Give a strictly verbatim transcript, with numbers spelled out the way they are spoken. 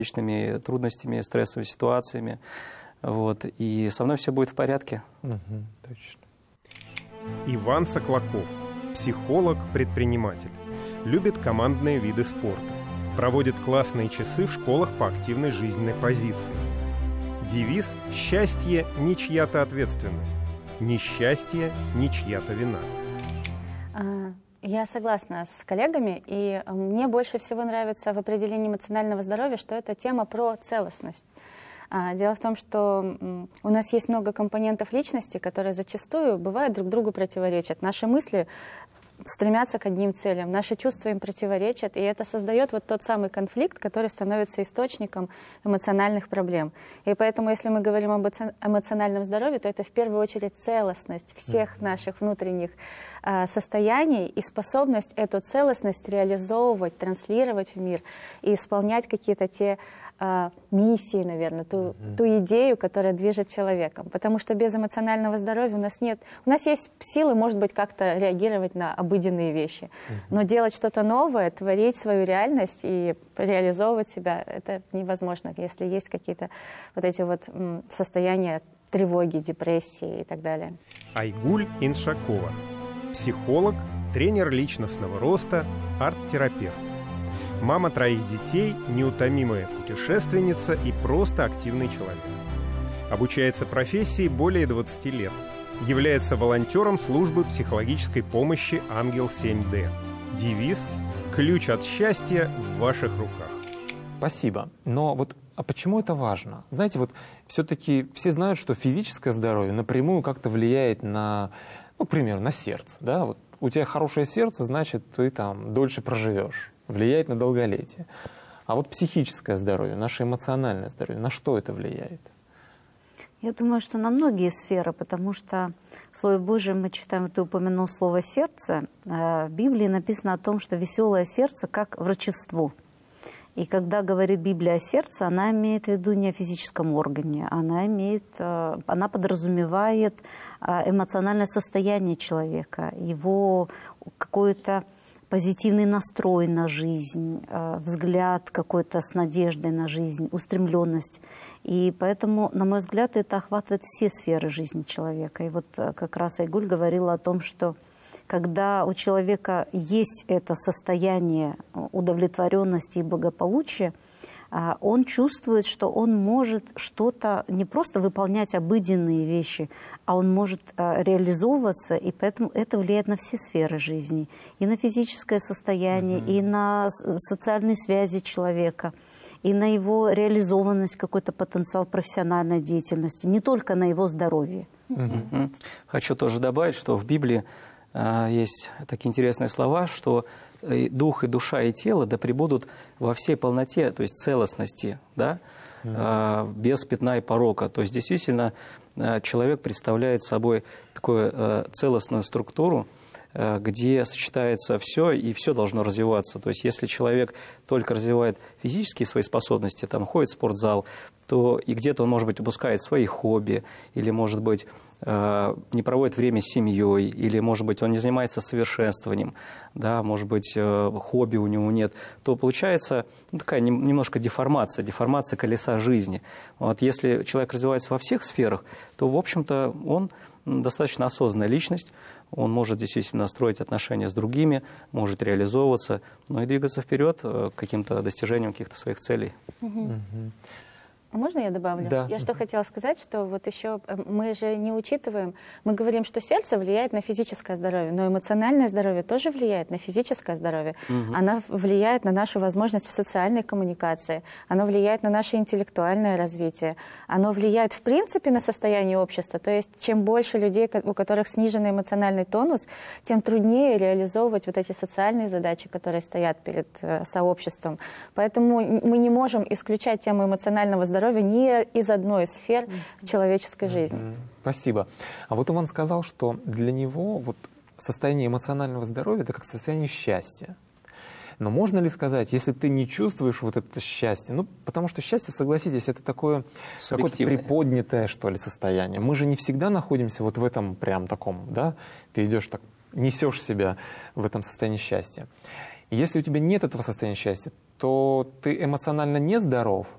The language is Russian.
личными трудностями, стрессовыми ситуациями. Вот. И со мной все будет в порядке. Угу, точно. Иван Соклаков, психолог, предприниматель. Любит командные виды спорта. Проводит классные часы в школах по активной жизненной позиции. Девиз «Счастье – не чья-то ответственность. Несчастье – не чья-то вина». Я согласна с коллегами, и мне больше всего нравится в определении эмоционального здоровья, что это тема про целостность. Дело в том, что у нас есть много компонентов личности, которые зачастую бывают друг другу противоречат. Наши мысли стремятся к одним целям, наши чувства им противоречат, и это создает вот тот самый конфликт, который становится источником эмоциональных проблем. И поэтому, если мы говорим об эмоциональном здоровье, то это в первую очередь целостность всех наших внутренних э, состояний и способность эту целостность реализовывать, транслировать в мир и исполнять какие-то те миссии, наверное, ту, mm-hmm. ту идею, которая движет человеком. Потому что без эмоционального здоровья у нас нет... У нас есть силы, может быть, как-то реагировать на обыденные вещи. Mm-hmm. Но делать что-то новое, творить свою реальность и реализовывать себя, это невозможно, если есть какие-то вот эти вот состояния тревоги, депрессии и так далее. Айгуль Иншакова. Психолог, тренер личностного роста, арт-терапевт. Мама троих детей, неутомимая путешественница и просто активный человек. Обучается профессии более двадцати лет. Является волонтером службы психологической помощи «Ангел семь дэ». Девиз «Ключ от счастья в ваших руках». Спасибо. Но вот а почему это важно? Знаете, вот все-таки все знают, что физическое здоровье напрямую как-то влияет на, ну, к примеру, на сердце. Да? Вот у тебя хорошее сердце, значит, ты там дольше проживешь. Влияет на долголетие. А вот психическое здоровье, наше эмоциональное здоровье, на что это влияет? Я думаю, что на многие сферы, потому что в Слове Божьем мы читаем, ты упомянул слово «сердце». В Библии написано о том, что веселое сердце как врачевство. И когда говорит Библия о сердце, она имеет в виду не о физическом органе, она, имеет, она подразумевает эмоциональное состояние человека, его какое-то позитивный настрой на жизнь, взгляд какой-то с надеждой на жизнь, устремленность. И поэтому, на мой взгляд, это охватывает все сферы жизни человека. И вот как раз Айгуль говорила о том, что когда у человека есть это состояние удовлетворенности и благополучия, он чувствует, что он может что-то не просто выполнять обыденные вещи, а он может реализовываться, и поэтому это влияет на все сферы жизни. И на физическое состояние, mm-hmm. и на социальные связи человека, и на его реализованность, какой-то потенциал профессиональной деятельности, не только на его здоровье. Mm-hmm. Хочу тоже добавить, что в Библии э, есть такие интересные слова, что и дух, и душа, и тело да пребудут во всей полноте, то есть целостности, да, mm-hmm. без пятна и порока. То есть действительно человек представляет собой такую целостную структуру, где сочетается все, и все должно развиваться. То есть если человек только развивает физические свои способности, там, ходит в спортзал, то и где-то он, может быть, упускает свои хобби, или, может быть, не проводит время с семьей, или, может быть, он не занимается совершенствованием, да, может быть, хобби у него нет, то получается, ну, такая немножко деформация, деформация колеса жизни. Вот если человек развивается во всех сферах, то, в общем-то, он достаточно осознанная личность, он может действительно строить отношения с другими, может реализовываться, но и двигаться вперед к каким-то достижениям каких-то своих целей. Угу. Можно я добавлю? Да. Я что хотела сказать, что вот еще мы же не учитываем, мы говорим, что сердце влияет на физическое здоровье, но эмоциональное здоровье тоже влияет на физическое здоровье. Угу. Оно влияет на нашу возможность в социальной коммуникации, оно влияет на наше интеллектуальное развитие, оно влияет в принципе на состояние общества. То есть чем больше людей, у которых сниженный эмоциональный тонус, тем труднее реализовывать вот эти социальные задачи, которые стоят перед сообществом. Поэтому мы не можем исключать тему эмоционального здоровья не из одной из сфер человеческой жизни. Спасибо. А вот Иван сказал, что для него вот состояние эмоционального здоровья — это как состояние счастья. Но можно ли сказать, если ты не чувствуешь вот это счастье, ну, потому что счастье, согласитесь, это такое какое-то приподнятое, что ли, состояние. Мы же не всегда находимся вот в этом прям таком, да, ты идешь так, несешь себя в этом состоянии счастья. Если у тебя нет этого состояния счастья, то ты эмоционально нездоров,